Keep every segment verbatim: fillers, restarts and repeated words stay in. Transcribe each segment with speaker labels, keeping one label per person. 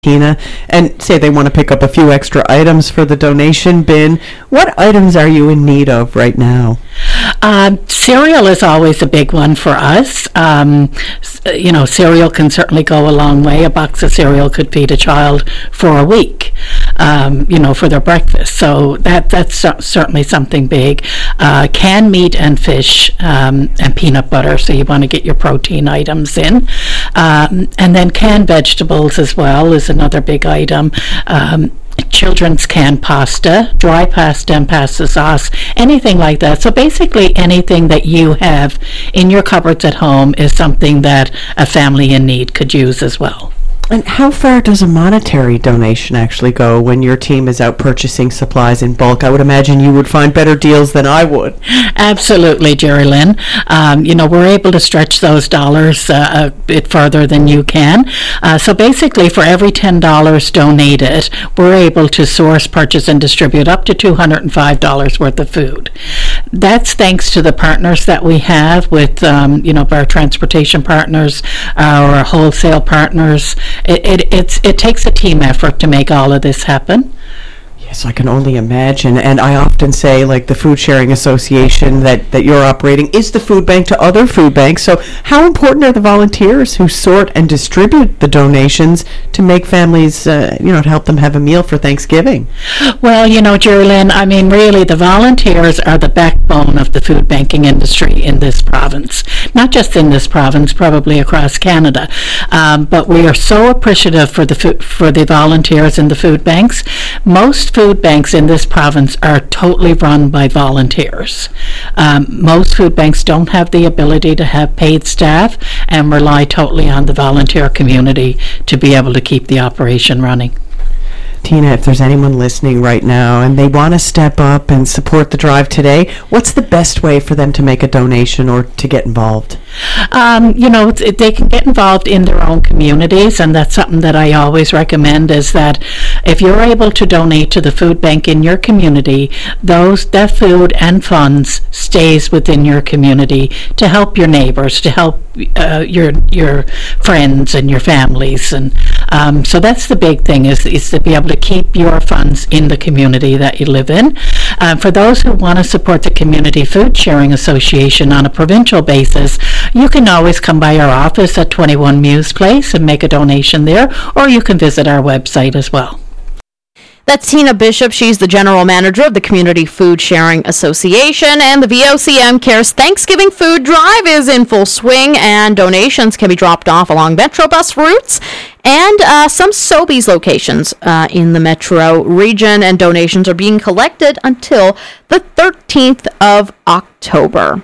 Speaker 1: Tina, and say they want to pick up a few extra items for the donation bin. What items are you in need of right now?
Speaker 2: Uh, cereal is always a big one for us. Um, you know, cereal can certainly go a long way. A box of cereal could feed a child for a week, um, you know, for their breakfast. So that that's certainly something big. Uh, canned meat and fish um, and peanut butter, so you want to get your protein items in. Um, and then canned vegetables as well is another big item. Um, children's canned pasta, dry pasta and pasta sauce, anything like that. So basically anything that you have in your cupboards at home is something that a family in need could use as well.
Speaker 1: And how far does a monetary donation actually go when your team is out purchasing supplies in bulk? I would imagine you would find better deals than I would.
Speaker 2: Absolutely, Jerry Lynn. Um, you know, we're able to stretch those dollars uh, a bit further than you can. Uh, so basically, for every ten dollars donated, we're able to source, purchase, and distribute up to two hundred five dollars worth of food. That's thanks to the partners that we have with, um, you know, our transportation partners, our wholesale partners. It, it it's it takes a team effort to make all of this happen.
Speaker 1: Yes, I can only imagine. And I often say, like the Food Sharing Association that, that you're operating is the food bank to other food banks. So how important are the volunteers who sort and distribute the donations to make families, uh, you know, to help them have a meal for Thanksgiving?
Speaker 2: Well, you know, Jerry Lynn, I mean, really, the volunteers are the backbone of the food banking industry in this province. Not just in this province, probably across Canada. Um, but we are so appreciative for the fo- for the volunteers in the food banks. Most food banks in this province are totally run by volunteers. Um, most food banks don't have the ability to have paid staff and rely totally on the volunteer community to be able to keep the operation running.
Speaker 1: Tina, if there's anyone listening right now and they want to step up and support the drive today, what's the best way for them to make a donation or to get involved?
Speaker 2: Um, you know, they can get involved in their own communities, and that's something that I always recommend, is that if you're able to donate to the food bank in your community, those that food and funds stays within your community to help your neighbors, to help uh, your your friends and your families. And um, so that's the big thing, is, is to be able to keep your funds in the community that you live in. Uh, for those who want to support the Community Food Sharing Association on a provincial basis, you can always come by our office at twenty-one Muse Place and make a donation there, or you can visit our website as well.
Speaker 3: That's Tina Bishop. She's the General Manager of the Community Food Sharing Association, and the V O C M Cares Thanksgiving Food Drive is in full swing, and donations can be dropped off along Metrobus routes and uh, some Sobeys locations uh, in the Metro region, and donations are being collected until the thirteenth of October.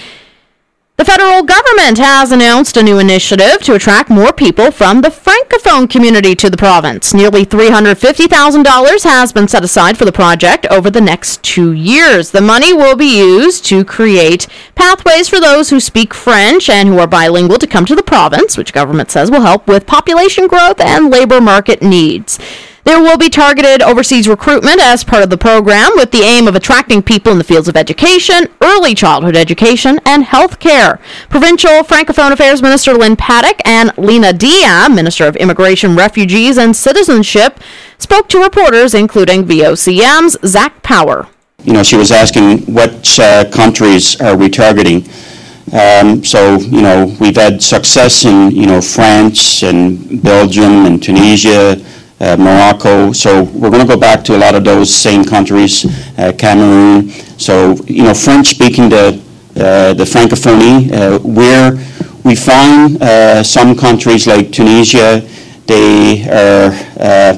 Speaker 3: The federal government has announced a new initiative to attract more people from the Francophone community to the province. Nearly three hundred fifty thousand dollars has been set aside for the project over the next two years. The money will be used to create pathways for those who speak French and who are bilingual to come to the province, which government says will help with population growth and labor market needs. There will be targeted overseas recruitment as part of the program, with the aim of attracting people in the fields of education, early childhood education, and health care. Provincial Francophone Affairs Minister Lynn Paddock and Lena Dia, Minister of Immigration, Refugees, and Citizenship, spoke to reporters, including V O C M's Zach Power.
Speaker 4: You know, she was asking what uh, countries are we targeting. Um, so, you know, we've had success in, you know, France and Belgium and Tunisia, Uh, Morocco, so we're going to go back to a lot of those same countries, uh, Cameroon. So, you know, French-speaking the uh, the Francophonie, uh, where we find uh, some countries like Tunisia, they are uh,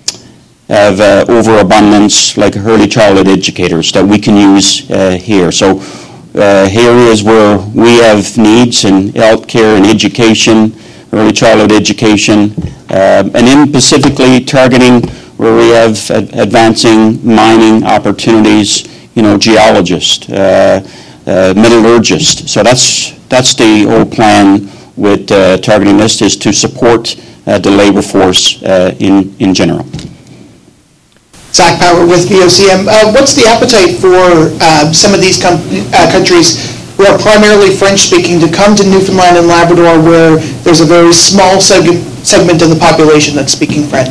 Speaker 4: have uh, overabundance, like early childhood educators that we can use uh, here. So, uh, areas where we have needs in healthcare and education, early childhood education, uh, and then specifically targeting where we have ad- advancing mining opportunities, you know, geologists, uh, uh, metallurgists. So that's that's the whole plan with uh, targeting this, is to support uh, the labor force uh, in, in general.
Speaker 5: Zach Power with V O C M. Uh, what's the appetite for uh, some of these com- uh, countries who are primarily French-speaking to come to Newfoundland and Labrador, where there's a very small seg- segment of the population that's speaking French.